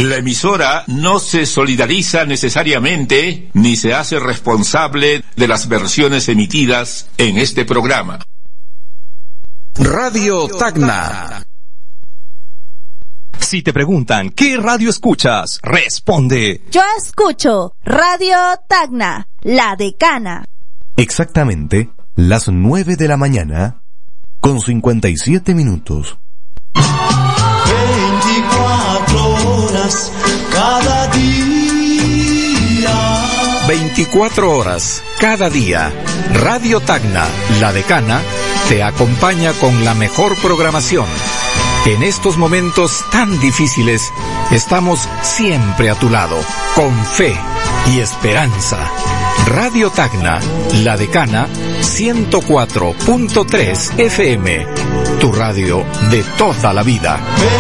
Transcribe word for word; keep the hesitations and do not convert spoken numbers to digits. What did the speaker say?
La emisora no se solidariza necesariamente ni se hace responsable de las versiones emitidas en este programa. Radio Tacna. Si te preguntan ¿qué radio escuchas? Responde: yo escucho Radio Tacna, La Decana. Exactamente las nueve de la mañana con cincuenta y siete minutos. veinticuatro horas cada día. veinticuatro horas cada día. Radio Tacna, La Decana, te acompaña con la mejor programación. En estos momentos tan difíciles, estamos siempre a tu lado, con fe y esperanza. Radio Tacna, La Decana, ciento cuatro punto tres F M, tu radio de toda la vida.